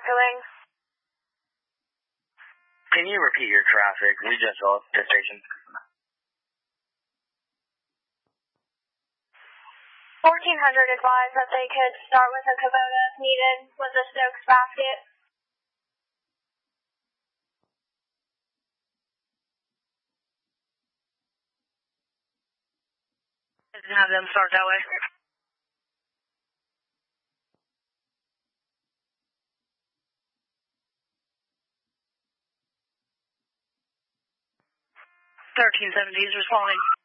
echoing. Can you repeat your traffic? We just left the station. 1400 advised that they could start with a Kubota if needed with a Stokes basket. Didn't have them start that way. 1370 is responding.